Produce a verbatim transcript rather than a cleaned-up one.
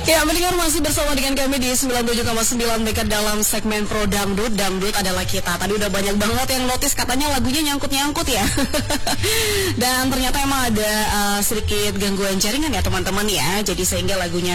Ya, mendengar masih bersama dengan kami di sembilan puluh tujuh koma sembilan Mega dalam segmen Pro Dangdut. Dangdut adalah kita. Tadi udah banyak banget yang notice katanya lagunya nyangkut-nyangkut ya. Dan ternyata emang ada uh, sedikit gangguan jaringan ya teman-teman ya. Jadi sehingga lagunya